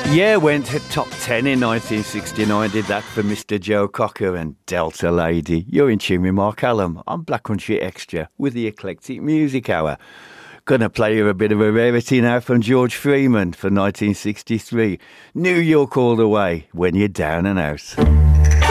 Yeah, went to top 10 in 1969. Did that for Mr. Joe Cocker and Delta Lady. You're in tune with Mark Allam on Black Country Extra with the Eclectic Music Hour. Gonna play you a bit of a rarity now from George Freeman for 1963. New York all the way, when you're down and out.